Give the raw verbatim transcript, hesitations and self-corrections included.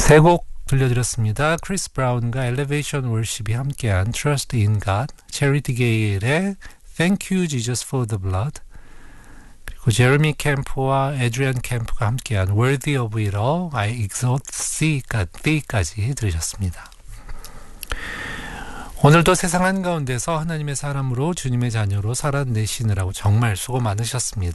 세 곡 들려드렸습니다. 크리스 브라운과 엘리베이션 월십이 함께한 Trust in God, 체리티 게일의 Thank you Jesus for the blood, 그리고 제레미 캠프와 에드리안 캠프가 함께한 Worthy of it all, I exalt thee까지 들으셨습니다. 오늘도 세상 한가운데서 하나님의 사람으로 주님의 자녀로 살아내시느라고 정말 수고 많으셨습니다.